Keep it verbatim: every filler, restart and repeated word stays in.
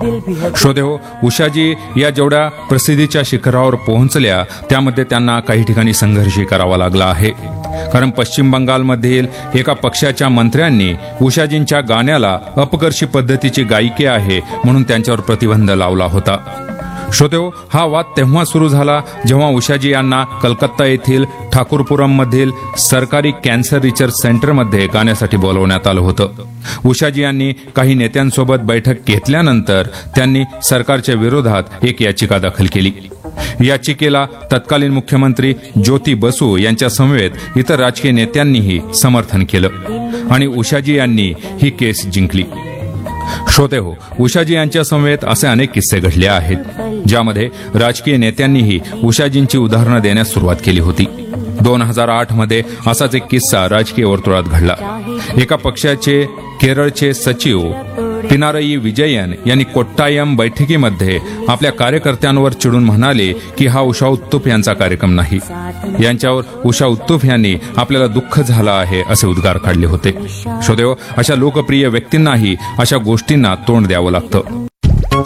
श्रोतेहो, उषाजी या जेवढ्या प्रसिद्धीच्या शिखरावर पोहोचल्या त्यामध्ये त्यांना काही ठिकाणी संघर्षही करावा लागला आहे. कारण पश्चिम बंगालमधील एका पक्षाच्या मंत्र्यांनी उषाजींच्या गाण्याला अपकर्षी पद्धतीची गायकी आहे म्हणून त्यांच्यावर प्रतिबंध लावला होता. श्रोतेहो, हा वाद तेव्हा सुरू झाला जेव्हा उषाजी यांना कलकत्ता येथील ठाकूरपुरम मधील सरकारी कॅन्सर रिसर्च सेंटरमध्ये गाण्यासाठी बोलवण्यात आलं होतं. उषाजी यांनी काही नेत्यांसोबत बैठक घेतल्यानंतर त्यांनी सरकारच्या विरोधात एक याचिका दाखल केली. याचिकेला तत्कालीन मुख्यमंत्री ज्योती बसू यांच्या समवेत इतर राजकीय नेत्यांनीही समर्थन केलं आणि उषाजी यांनी ही केस जिंकली. श्रोतेहो, उषाजी यांच्या समवेत असे अनेक किस्से घडले आहेत ज्यामध्ये राजकीय नेत्यांनीही उषाजींची उदाहरणं देण्यास सुरुवात केली होती. दोन हजार आठ मध्ये असाच एक किस्सा राजकीय वर्तुळात घडला. एका पक्षाचे केरळचे सचिव पिनारई विजयन यांनी कोट्टायम बैठकीमध्ये आपल्या कार्यकर्त्यांवर चिडून म्हणाले की हा उषा उत्तुप यांचा कार्यक्रम नाही. यांच्यावर उषा उत्तुप यांनी आपल्याला दुःख झालं आहे असे उद्गार काढले होते. श्रोतेहो, अशा लोकप्रिय व्यक्तींनाही अशा गोष्टींना तोंड द्यावं लागतं.